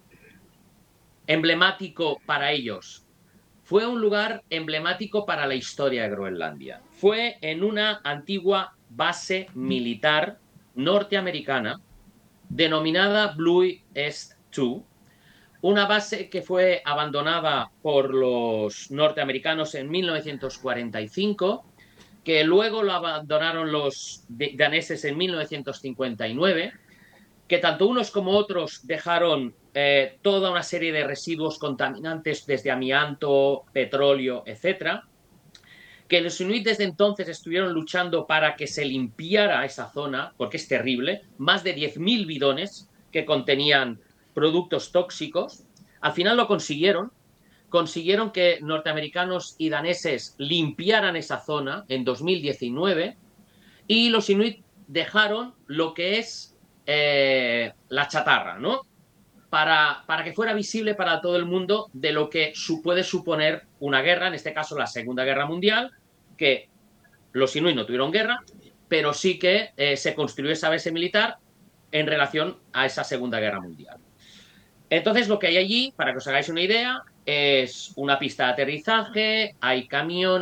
emblemático para ellos. Fue un lugar emblemático para la historia de Groenlandia. Fue en una antigua base militar norteamericana denominada Blue East dos, una base que fue abandonada por los norteamericanos en mil novecientos cuarenta y cinco, que luego lo abandonaron los daneses en mil novecientos cincuenta y nueve, que tanto unos como otros dejaron eh, toda una serie de residuos contaminantes desde amianto, petróleo, etcétera, que los inuit desde entonces estuvieron luchando para que se limpiara esa zona, porque es terrible, más de diez mil bidones que contenían productos tóxicos. Al final lo consiguieron, consiguieron que norteamericanos y daneses limpiaran esa zona en dos mil diecinueve, y los inuit dejaron lo que es eh, la chatarra, ¿no? Para, para que fuera visible para todo el mundo de lo que su, puede suponer una guerra, en este caso la Segunda Guerra Mundial, que los inuit no tuvieron guerra, pero sí que eh, se construyó esa base militar en relación a esa Segunda Guerra Mundial. Entonces, lo que hay allí, para que os hagáis una idea, es una pista de aterrizaje, hay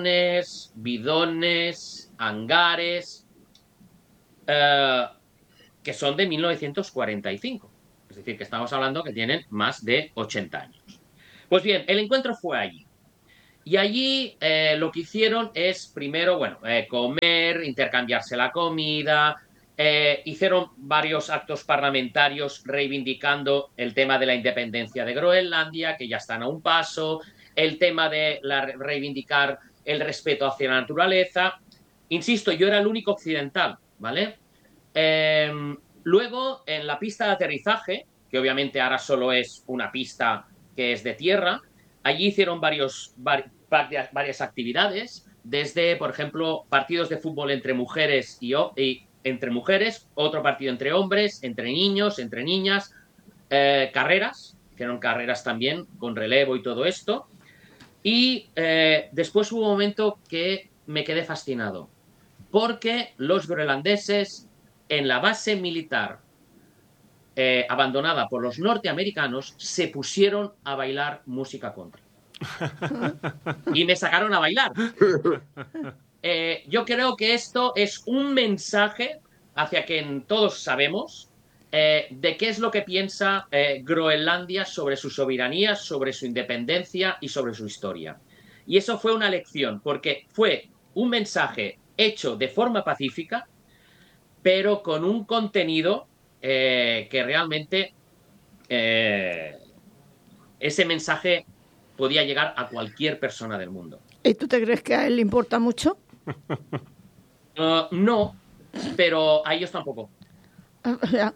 camiones, bidones, hangares. Eh, que son de mil novecientos cuarenta y cinco. Es decir, que estamos hablando que tienen más de ochenta años. Pues bien, el encuentro fue allí. Y allí eh, lo que hicieron es, primero, bueno, eh, comer, intercambiarse la comida, eh, hicieron varios actos parlamentarios reivindicando el tema de la independencia de Groenlandia, que ya están a un paso, el tema de la, reivindicar el respeto hacia la naturaleza. Insisto, yo era el único occidental, ¿vale? Eh, luego, en la pista de aterrizaje, que obviamente ahora solo es una pista que es de tierra, allí hicieron varios, var, varias actividades, desde, por ejemplo, partidos de fútbol entre mujeres y, y entre mujeres, otro partido entre hombres, entre niños, entre niñas, eh, carreras, hicieron carreras también con relevo y todo esto. Y eh, después hubo un momento que me quedé fascinado, porque los groenlandeses en la base militar eh, abandonada por los norteamericanos se pusieron a bailar música country. Y me sacaron a bailar. Eh, yo creo que esto es un mensaje hacia quien todos sabemos eh, de qué es lo que piensa eh, Groenlandia sobre su soberanía, sobre su independencia y sobre su historia. Y eso fue una lección, porque fue un mensaje hecho de forma pacífica, pero con un contenido eh, que realmente eh, ese mensaje podía llegar a cualquier persona del mundo.
¿Y tú te crees que a él le importa mucho?
Uh, no, pero a ellos tampoco.
Ya.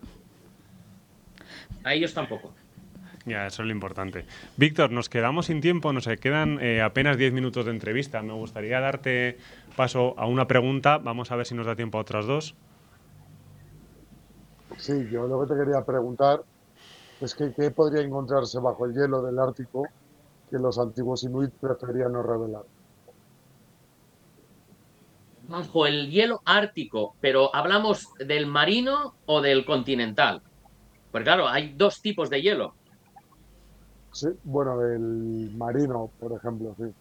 A ellos tampoco.
Ya, eso es lo importante. Víctor, nos quedamos sin tiempo, nos quedan eh, apenas diez minutos de entrevista. Me gustaría darte paso a una pregunta. Vamos a ver si nos da tiempo a otras dos.
Sí, yo lo que te quería preguntar es que qué podría encontrarse bajo el hielo del Ártico que los antiguos inuit preferían no revelar.
Bajo el hielo ártico, pero ¿hablamos del marino o del continental? Porque claro, hay dos tipos de hielo.
Sí, bueno, el marino, por ejemplo, sí.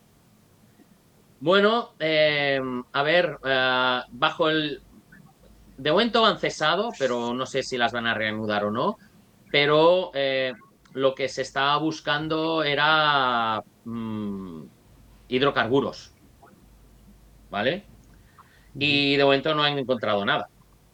Bueno, eh, a ver, eh, bajo el... De momento van cesado, pero no sé si las van a reanudar o no. Pero eh, lo que se estaba buscando era mmm, hidrocarburos, ¿vale? Y de momento no han encontrado nada.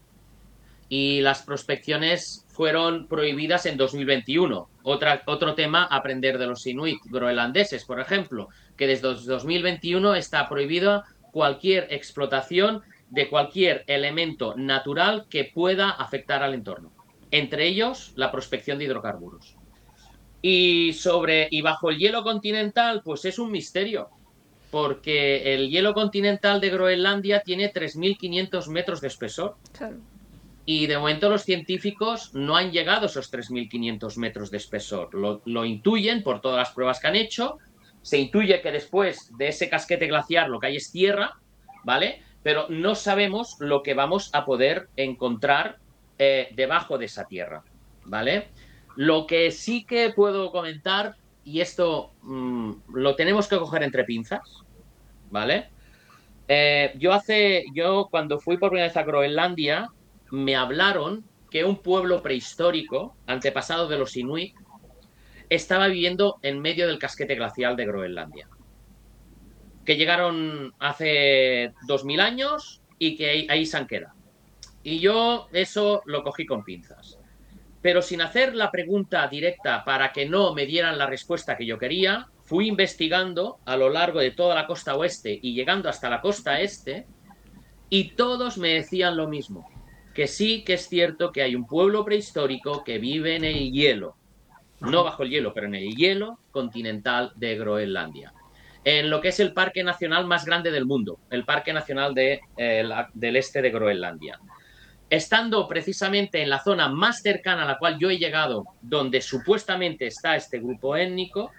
Y las prospecciones fueron prohibidas en dos mil veintiuno. Otra, otro tema, aprender de los inuit groenlandeses, por ejemplo, que desde dos mil veintiuno está prohibida cualquier explotación de cualquier elemento natural que pueda afectar al entorno. Entre ellos, la prospección de hidrocarburos. Y, sobre, y bajo el hielo continental, pues es un misterio, porque el hielo continental de Groenlandia tiene tres mil quinientos metros de espesor.
Claro.
Y de momento los científicos no han llegado a esos tres mil quinientos metros de espesor. Lo, lo intuyen por todas las pruebas que han hecho. Se intuye que después de ese casquete glaciar lo que hay es tierra, ¿vale? Pero no sabemos lo que vamos a poder encontrar eh, debajo de esa tierra, ¿vale? Lo que sí que puedo comentar, y esto mmm, lo tenemos que coger entre pinzas, ¿vale? Eh, yo hace, yo cuando fui por primera vez a Groenlandia, me hablaron que un pueblo prehistórico, antepasado de los inuit, estaba viviendo en medio del casquete glacial de Groenlandia. Que llegaron hace dos mil años y que ahí, ahí se han quedado. Y yo eso lo cogí con pinzas. Pero sin hacer la pregunta directa para que no me dieran la respuesta que yo quería, fui investigando a lo largo de toda la costa oeste y llegando hasta la costa este, y todos me decían lo mismo. Que sí que es cierto que hay un pueblo prehistórico que vive en el hielo, no bajo el hielo, pero en el hielo continental de Groenlandia, en lo que es el parque nacional más grande del mundo, el Parque Nacional de, eh, la, del Este de Groenlandia. Estando precisamente en la zona más cercana a la cual yo he llegado, donde supuestamente está este grupo étnico,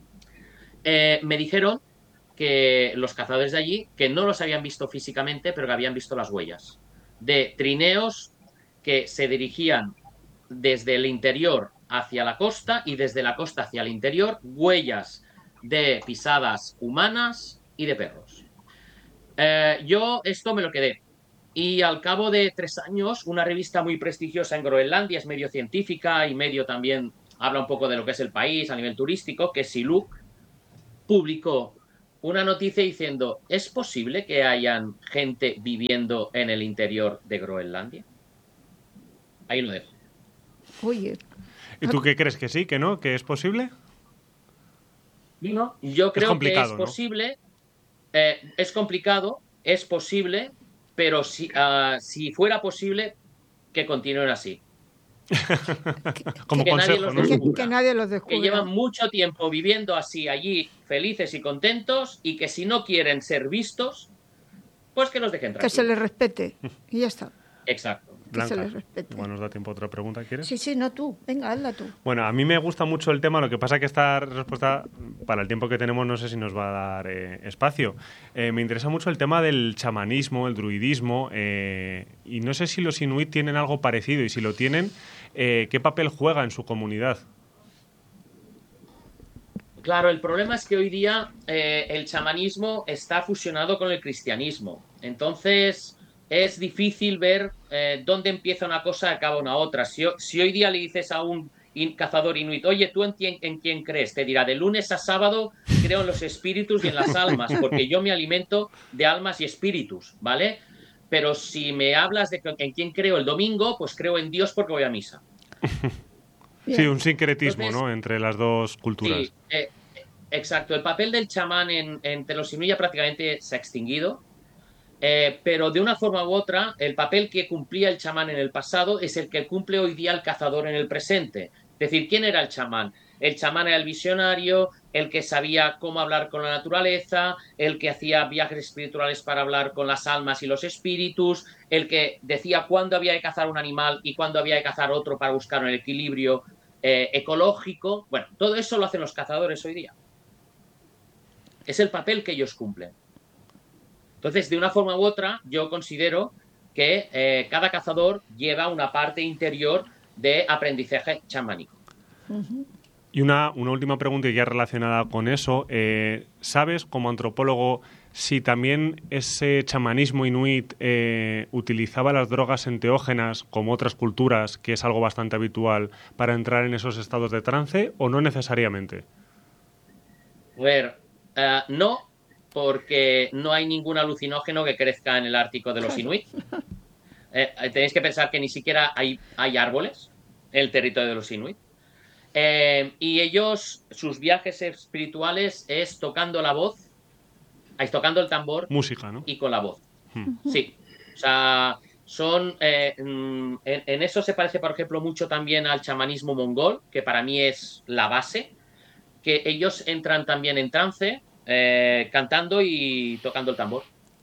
eh, me dijeron que los cazadores de allí, que no los habían visto físicamente, pero que habían visto las huellas de trineos que se dirigían desde el interior hacia la costa y desde la costa hacia el interior, huellas de pisadas humanas y de perros. Eh, yo esto me lo quedé y al cabo de tres años, una revista muy prestigiosa en Groenlandia, es medio científica y medio también habla un poco de lo que es el país a nivel turístico, que es Siluk, publicó una noticia diciendo, ¿es posible que hayan gente viviendo en el interior de Groenlandia? Ahí lo dejo.
Oye.
¿Y tú qué crees? ¿Que sí, que no? ¿Que es posible?
No, yo creo
es
que es posible, ¿no? eh, es complicado, es posible, pero si, uh, si fuera posible, que continúen así.
Como
que,
consejo,
nadie los
¿no?
descubra,
que nadie los descubra.
Que llevan mucho tiempo viviendo así allí, felices y contentos, y que si no quieren ser vistos, pues que los dejen tranquilos.
Que se les respete, y ya está.
Exacto.
Que
Blanca,
se les respete.
bueno, nos da tiempo a otra pregunta, ¿quieres?
Sí, sí, no tú. Venga, hazla tú.
Bueno, a mí me gusta mucho el tema, lo que pasa que esta respuesta, para el tiempo que tenemos, no sé si nos va a dar eh, espacio. Eh, me interesa mucho el tema del chamanismo, el druidismo, eh, y no sé si los inuit tienen algo parecido, y si lo tienen, eh, ¿qué papel juega en su comunidad?
Claro, el problema es que hoy día eh, el chamanismo está fusionado con el cristianismo. Entonces es difícil ver eh, dónde empieza una cosa y acaba una otra. Si, si hoy día le dices a un in, cazador inuit, oye, ¿tú en quién, en quién crees? Te dirá, de lunes a sábado creo en los espíritus y en las almas, porque yo me alimento de almas y espíritus, ¿vale? Pero si me hablas de en quién creo el domingo, pues creo en Dios porque voy a misa.
Sí, un sincretismo,
Entonces,
¿no?, entre las dos culturas.
Sí, eh, exacto. El papel del chamán en, entre los inuit ya prácticamente se ha extinguido. Eh, pero de una forma u otra, el papel que cumplía el chamán en el pasado es el que cumple hoy día el cazador en el presente. Es decir, ¿quién era el chamán? El chamán era el visionario, el que sabía cómo hablar con la naturaleza, el que hacía viajes espirituales para hablar con las almas y los espíritus, el que decía cuándo había que cazar un animal y cuándo había que cazar otro para buscar un equilibrio eh, ecológico. Bueno, todo eso lo hacen los cazadores hoy día. Es el papel que ellos cumplen. Entonces, de una forma u otra, yo considero que eh, cada cazador lleva una parte interior de aprendizaje chamánico.
Uh-huh.
Y una, una última pregunta ya relacionada con eso. Eh, ¿Sabes, como antropólogo, si también ese chamanismo inuit eh, utilizaba las drogas enteógenas, como otras culturas, que es algo bastante habitual, para entrar en esos estados de trance, o no necesariamente?
A ver, uh, no, porque no hay ningún alucinógeno que crezca en el Ártico de los inuit. Eh, tenéis que pensar que ni siquiera hay, hay árboles en el territorio de los inuit. Eh, y ellos, sus viajes espirituales es tocando la voz, es tocando el tambor.
Música, ¿no?
Y con la voz.
Hmm.
Sí. O sea, son... Eh, en, en eso se parece, por ejemplo, mucho también al chamanismo mongol, que para mí es la base, que ellos entran también en trance, eh, cantando y tocando el tambor.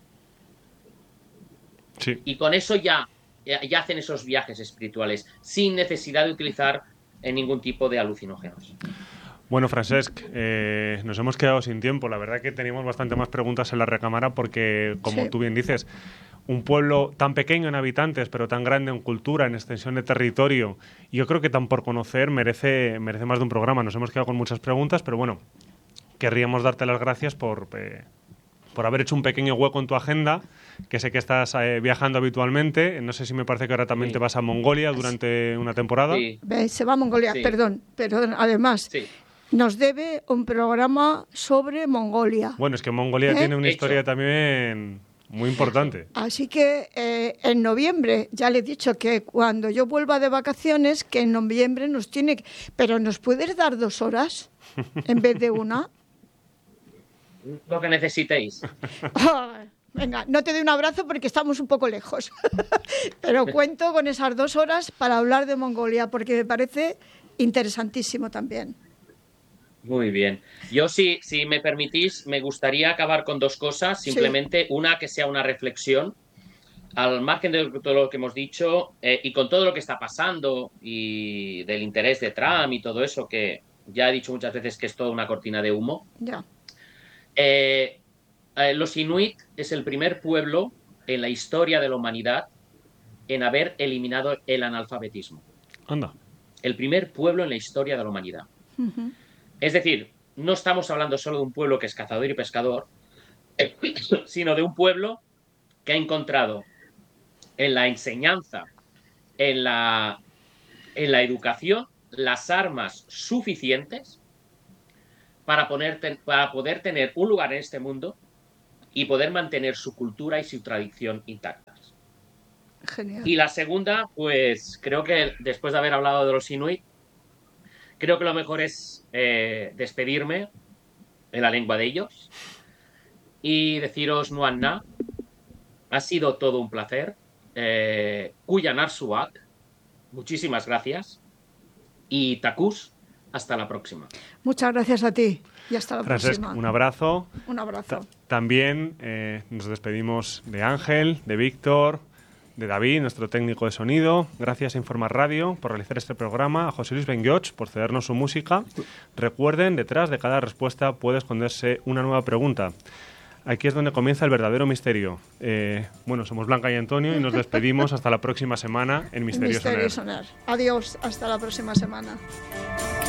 Sí.
Y con eso ya, ya, ya hacen esos viajes espirituales, sin necesidad de utilizar eh, ningún tipo de alucinógenos.
Bueno, Francesc, eh, nos hemos quedado sin tiempo. La verdad que teníamos bastante más preguntas en la recámara porque, como
sí.
tú bien dices, un pueblo tan pequeño en habitantes, pero tan grande en cultura, en extensión de territorio, y yo creo que tan por conocer merece, merece más de un programa. Nos hemos quedado con muchas preguntas, pero bueno, querríamos darte las gracias por, eh, por haber hecho un pequeño hueco en tu agenda, que sé que estás eh, viajando habitualmente. No sé si me parece que ahora también sí. te vas a Mongolia durante una temporada.
Sí.
Se va a Mongolia, sí. perdón, perdón, además...
Sí.
Nos debe un programa sobre Mongolia.
Bueno, es que Mongolia ¿Eh? tiene una
Hecho.
historia también muy importante.
Así que eh, en noviembre, ya le he dicho que cuando yo vuelva de vacaciones, que en noviembre nos tiene... Pero ¿nos puedes dar dos horas en vez de una?
Lo que necesitéis.
Oh, venga, no te doy un abrazo porque estamos un poco lejos. Pero cuento con esas dos horas para hablar de Mongolia, porque me parece interesantísimo también.
Muy bien. Yo, si, si me permitís, me gustaría acabar con dos cosas. Simplemente sí. Una que sea una reflexión, al margen de todo lo que hemos dicho eh, y con todo lo que está pasando y del interés de Trump y todo eso, que ya he dicho muchas veces que es toda una cortina de humo.
Ya.
Eh, eh, los inuit es el primer pueblo en la historia de la humanidad en haber eliminado el analfabetismo.
Anda.
El primer pueblo en la historia de la humanidad.
Uh-huh.
Es decir, no estamos hablando solo de un pueblo que es cazador y pescador, sino de un pueblo que ha encontrado en la enseñanza, en la, en la educación, las armas suficientes para, poner, para poder tener un lugar en este mundo y poder mantener su cultura y su tradición intactas.
Genial.
Y la segunda, pues creo que después de haber hablado de los Inuit, creo que lo mejor es eh, despedirme en la lengua de ellos y deciros Nuan Na. Ha sido todo un placer. Eh, Kuyanar Suak, muchísimas gracias. Y Takus, hasta la próxima.
Muchas gracias a ti y hasta la
Francesc,
próxima.
un abrazo.
Un abrazo.
Ta- también eh, nos despedimos de Ángel, de Víctor, de David, nuestro técnico de sonido. Gracias a Informa Radio por realizar este programa, a José Luis Benguioch por cedernos su música. Recuerden, detrás de cada respuesta puede esconderse una nueva pregunta. Aquí es donde comienza el verdadero misterio. Eh, bueno, somos Blanca y Antonio y nos despedimos hasta la próxima semana en Misterios
Misterio
On Air.
Sonar. Adiós, hasta la próxima semana.